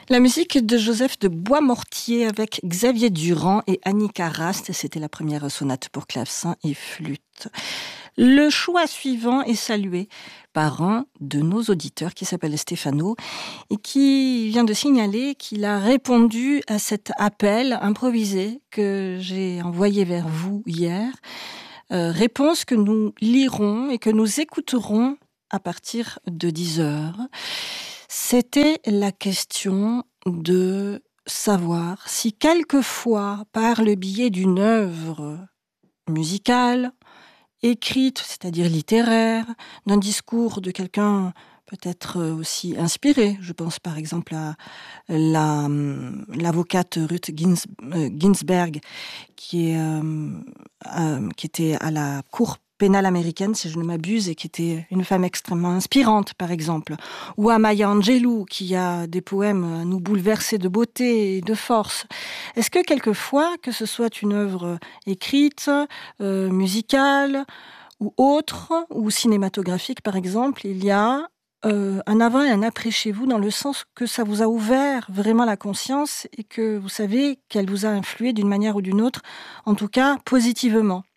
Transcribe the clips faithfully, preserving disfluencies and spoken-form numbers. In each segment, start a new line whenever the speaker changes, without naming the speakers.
La musique de Joseph de Boismortier avec Xavier Durand et Annika Rast, c'était la première sonate pour clavecin et flûte. Le choix suivant est salué par un de nos auditeurs qui s'appelle Stéphano et qui vient de signaler qu'il a répondu à cet appel improvisé que j'ai envoyé vers vous hier. Euh, réponse que nous lirons et que nous écouterons à partir de dix heures. C'était la question de savoir si quelquefois, par le biais d'une œuvre musicale, écrite, c'est-à-dire littéraire, d'un discours de quelqu'un peut-être aussi inspiré, je pense par exemple à la, l'avocate Ruth Gins, euh, Ginsberg, qui, est, euh, euh, qui était à la Cour pénale américaine, si je ne m'abuse, et qui était une femme extrêmement inspirante, par exemple. Ou à Maya Angelou, qui a des poèmes à nous bouleverser de beauté et de force. Est-ce que quelquefois, que ce soit une œuvre écrite, euh, musicale, ou autre, ou cinématographique, par exemple, il y a euh, un avant et un après chez vous, dans le sens que ça vous a ouvert vraiment la conscience et que vous savez qu'elle vous a influé d'une manière ou d'une autre, en tout cas positivement.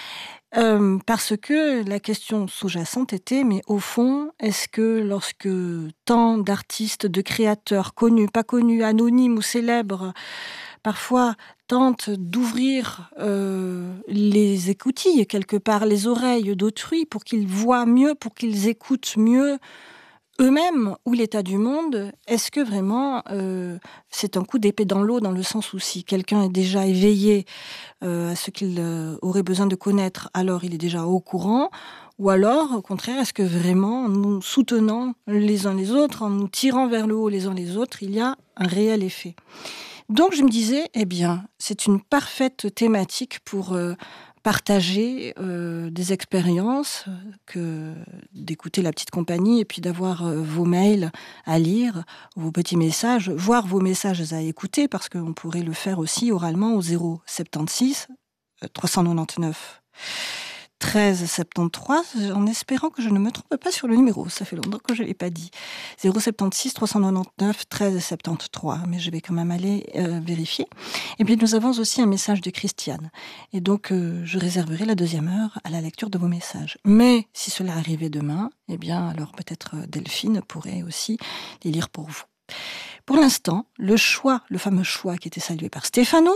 Euh, parce que la question sous-jacente était, mais au fond, est-ce que lorsque tant d'artistes, de créateurs connus, pas connus, anonymes ou célèbres, parfois tentent d'ouvrir euh, les écoutilles, quelque part, les oreilles d'autrui pour qu'ils voient mieux, pour qu'ils écoutent mieux eux-mêmes ou l'état du monde, est-ce que vraiment euh, c'est un coup d'épée dans l'eau, dans le sens où si quelqu'un est déjà éveillé euh, à ce qu'il euh, aurait besoin de connaître, alors il est déjà au courant, ou alors, au contraire, est-ce que vraiment, en nous soutenant les uns les autres, en nous tirant vers le haut les uns les autres, il y a un réel effet. Donc je me disais, eh bien, c'est une parfaite thématique pour euh, partager euh, des expériences, que d'écouter la petite compagnie et puis d'avoir euh, vos mails à lire, vos petits messages, voire vos messages à écouter, parce qu'on pourrait le faire aussi oralement au zéro soixante-seize trois cent quatre-vingt-dix-neuf treize soixante-treize, en espérant que je ne me trompe pas sur le numéro. Ça fait longtemps que je ne l'ai pas dit. zéro soixante-seize trois cent quatre-vingt-dix-neuf treize soixante-treize, mais je vais quand même aller euh, vérifier. Et puis nous avons aussi un message de Christiane. Et donc euh, je réserverai la deuxième heure à la lecture de vos messages. Mais si cela arrivait demain, eh bien alors peut-être Delphine pourrait aussi les lire pour vous. Pour l'instant, le choix, le fameux choix qui était salué par Stéphano,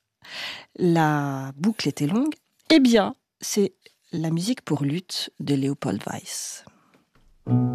la boucle était longue, eh bien c'est la musique pour luth de Léopold Weiss.